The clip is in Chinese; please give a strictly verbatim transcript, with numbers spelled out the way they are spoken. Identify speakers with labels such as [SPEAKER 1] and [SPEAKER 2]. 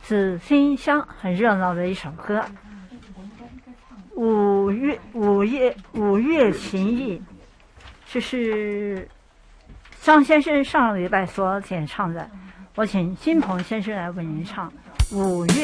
[SPEAKER 1] 紫馨香，很热闹的一首歌。五月五月五月情意，这是张先生上个礼拜所演唱的，我请金鹏先生来为您唱五月。